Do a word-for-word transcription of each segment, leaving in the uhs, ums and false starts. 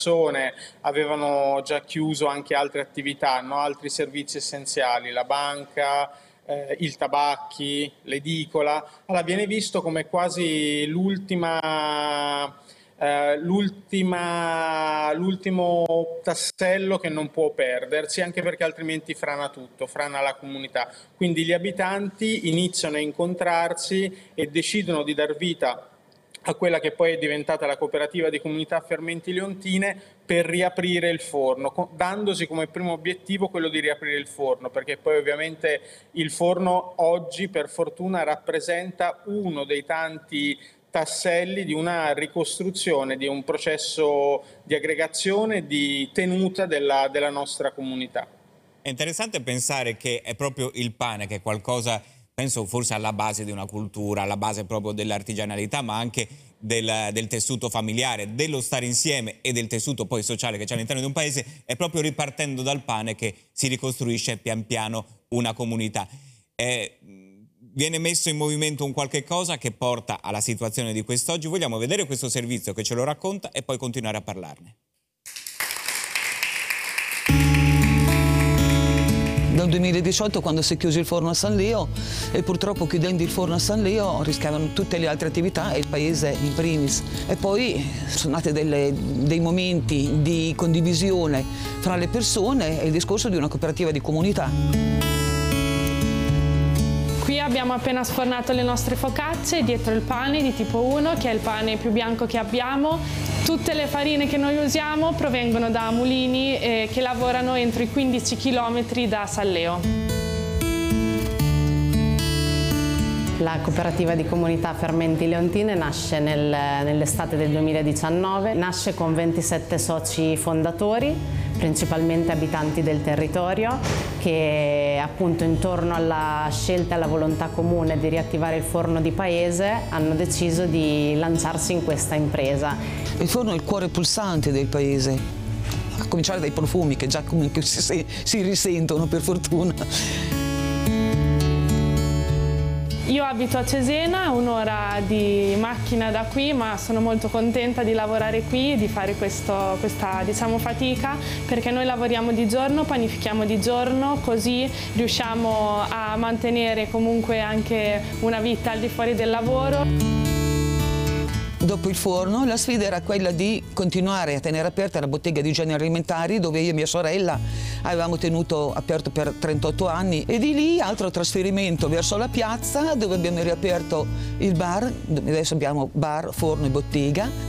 persone avevano già chiuso anche altre attività, no? Altri servizi essenziali, la banca, eh, il tabacchi, l'edicola. Allora viene visto come quasi l'ultima... Uh, l'ultima, l'ultimo tassello che non può perdersi, anche perché altrimenti frana tutto, frana la comunità. Quindi gli abitanti iniziano a incontrarsi e decidono di dar vita a quella che poi è diventata la cooperativa di comunità Fermenti Leontine per riaprire il forno, dandosi come primo obiettivo quello di riaprire il forno, perché poi ovviamente il forno oggi per fortuna rappresenta uno dei tanti tasselli di una ricostruzione, di un processo di aggregazione, di tenuta della, della nostra comunità. È interessante pensare che è proprio il pane che è qualcosa, penso forse alla base di una cultura, alla base proprio dell'artigianalità, ma anche del, del tessuto familiare, dello stare insieme e del tessuto poi sociale che c'è all'interno di un paese. È proprio ripartendo dal pane che si ricostruisce pian piano una comunità. È, viene messo in movimento un qualche cosa che porta alla situazione di quest'oggi. Vogliamo vedere questo servizio che ce lo racconta e poi continuare a parlarne. Dal duemiladiciotto, quando si è chiuso il forno a San Leo, e purtroppo chiudendo il forno a San Leo rischiavano tutte le altre attività e il paese in primis. E poi sono nati delle, dei momenti di condivisione fra le persone e il discorso di una cooperativa di comunità. Qui abbiamo appena sfornato le nostre focacce, dietro il pane di tipo uno, che è il pane più bianco che abbiamo. Tutte le farine che noi usiamo provengono da mulini eh, che lavorano entro i quindici chilometri da San Leo. La cooperativa di comunità Fermenti Leontine nasce nel, nell'estate del duemiladiciannove, nasce con ventisette soci fondatori, principalmente abitanti del territorio, che appunto intorno alla scelta e alla volontà comune di riattivare il forno di paese hanno deciso di lanciarsi in questa impresa. Il forno è il cuore pulsante del paese, a cominciare dai profumi che già comunque si, si risentono per fortuna. Io abito a Cesena, un'ora di macchina da qui, ma sono molto contenta di lavorare qui e di fare questo, questa diciamo, fatica, perché noi lavoriamo di giorno, panifichiamo di giorno, così riusciamo a mantenere comunque anche una vita al di fuori del lavoro. Dopo il forno la sfida era quella di continuare a tenere aperta la bottega di generi alimentari, dove io e mia sorella avevamo tenuto aperto per trentotto anni, e di lì altro trasferimento verso la piazza, dove abbiamo riaperto il bar. Adesso abbiamo bar, forno e bottega.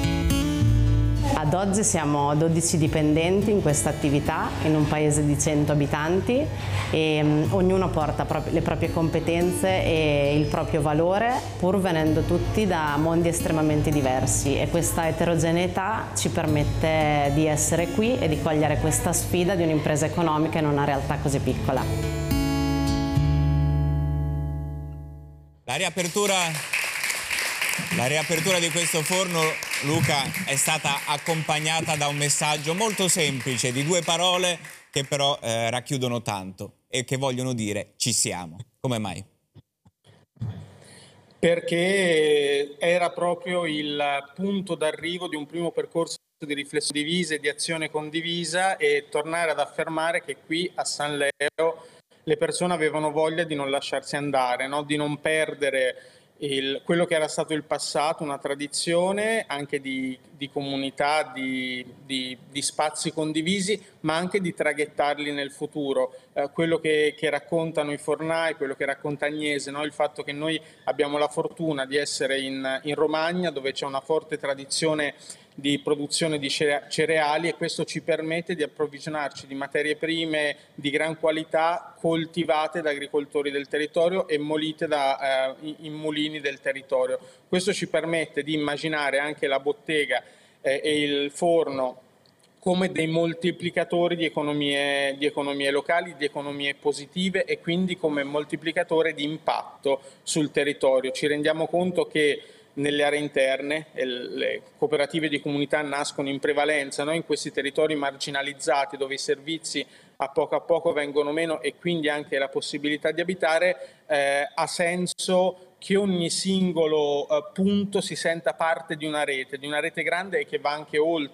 Ad oggi siamo dodici dipendenti in questa attività, in un paese di cento abitanti, e um, ognuno porta le proprie competenze e il proprio valore, pur venendo tutti da mondi estremamente diversi, e questa eterogeneità ci permette di essere qui e di cogliere questa sfida di un'impresa economica in una realtà così piccola. La riapertura... La riapertura di questo forno, Luca, è stata accompagnata da un messaggio molto semplice, di due parole che però eh, racchiudono tanto e che vogliono dire ci siamo. Come mai? Perché era proprio il punto d'arrivo di un primo percorso di riflessione divisa e di azione condivisa, e tornare ad affermare che qui a San Leo le persone avevano voglia di non lasciarsi andare, no? Di non perdere Il, quello che era stato il passato, una tradizione anche di, di comunità, di, di, di spazi condivisi, ma anche di traghettarli nel futuro. Eh, quello che, che raccontano i fornai, quello che racconta Agnese, no? Il fatto che noi abbiamo la fortuna di essere in, in Romagna, dove c'è una forte tradizione di produzione di cereali, e questo ci permette di approvvigionarci di materie prime di gran qualità, coltivate da agricoltori del territorio e molite da, eh, in mulini del territorio. Questo ci permette di immaginare anche la bottega eh, e il forno come dei moltiplicatori di economie, di economie locali, di economie positive, e quindi come moltiplicatore di impatto sul territorio. Ci rendiamo conto che nelle aree interne le cooperative di comunità nascono in prevalenza, no? In questi territori marginalizzati, dove i servizi a poco a poco vengono meno e quindi anche la possibilità di abitare, eh, ha senso che ogni singolo eh, punto si senta parte di una rete, di una rete grande e che va anche oltre